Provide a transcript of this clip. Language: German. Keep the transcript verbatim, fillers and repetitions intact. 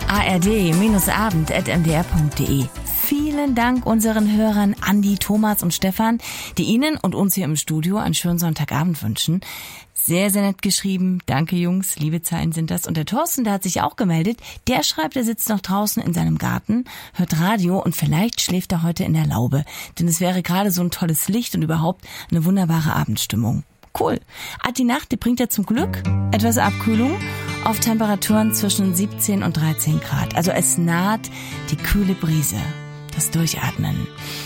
a r d abend at m d r punkt d e. Vielen Dank unseren Hörern Andi, Thomas und Stefan, die Ihnen und uns hier im Studio einen schönen Sonntagabend wünschen. Sehr, sehr nett geschrieben. Danke, Jungs. Liebe Zeilen sind das. Und der Thorsten, der hat sich auch gemeldet. Der schreibt, er sitzt noch draußen in seinem Garten, hört Radio und vielleicht schläft er heute in der Laube. Denn es wäre gerade so ein tolles Licht und überhaupt eine wunderbare Abendstimmung. Cool. Ah, die Nacht, die bringt ja zum Glück etwas Abkühlung auf Temperaturen zwischen siebzehn und dreizehn Grad. Also es naht die kühle Brise, das Durchatmen.